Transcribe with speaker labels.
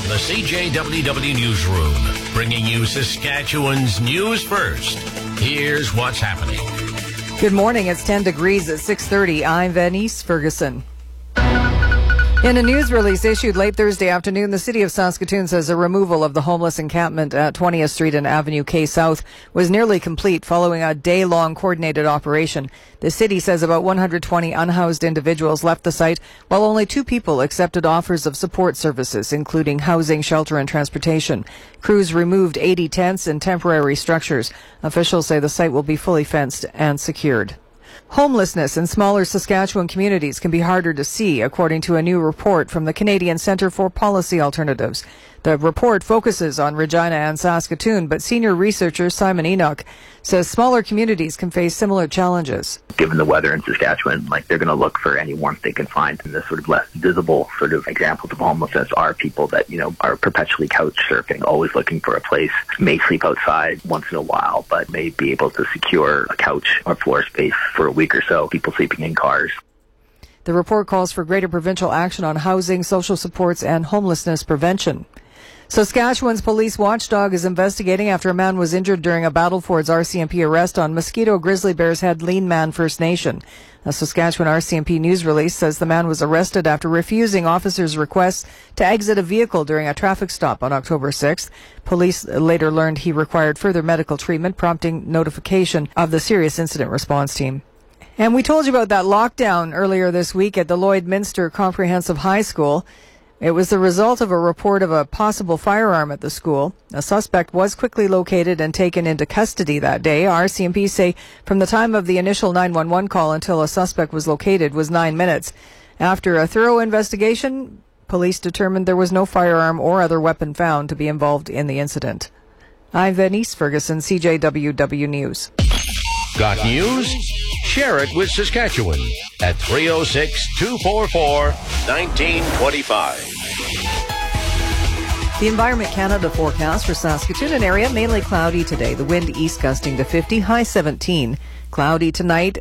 Speaker 1: From the CJWW Newsroom, bringing you Saskatchewan's news first. Here's what's happening.
Speaker 2: Good morning. It's 10 degrees at 6:30. I'm Venice Ferguson. In a news release issued late Thursday afternoon, the City of Saskatoon says a removal of the homeless encampment at 20th Street and Avenue K South was nearly complete following a day-long coordinated operation. The city says about 120 unhoused individuals left the site, while only 2 people accepted offers of support services, including housing, shelter, and transportation. Crews removed 80 tents and temporary structures. Officials say the site will be fully fenced and secured. Homelessness in smaller Saskatchewan communities can be harder to see, according to a new report from the Canadian Centre for Policy Alternatives. The report focuses on Regina and Saskatoon, but senior researcher Simon Enoch says smaller communities can face similar challenges.
Speaker 3: Given the weather in Saskatchewan, they're going to look for any warmth they can find. And the sort of less visible sort of examples of homelessness are people that, are perpetually couch surfing, always looking for a place, may sleep outside once in a while, but may be able to secure a couch or floor space for a week or so, people sleeping in cars.
Speaker 2: The report calls for greater provincial action on housing, social supports, and homelessness prevention. Saskatchewan's police watchdog is investigating after a man was injured during a Battlefords RCMP arrest on Mosquito Grizzly Bear's Head Lean Man First Nation. A Saskatchewan RCMP news release says the man was arrested after refusing officers' requests to exit a vehicle during a traffic stop on October 6th. Police later learned he required further medical treatment, prompting notification of the Serious Incident Response Team. And we told you about that lockdown earlier this week at the Lloydminster Comprehensive High School. It was the result of a report of a possible firearm at the school. A suspect was quickly located and taken into custody that day. RCMP say from the time of the initial 911 call until a suspect was located was 9 minutes. After a thorough investigation, police determined there was no firearm or other weapon found to be involved in the incident. I'm Venice Ferguson, CJWW News.
Speaker 1: Got news? Share it with Saskatchewan at 306-244-1925.
Speaker 2: The Environment Canada forecast for Saskatoon and area, mainly cloudy today. The wind east gusting to 50, high 17. Cloudy tonight.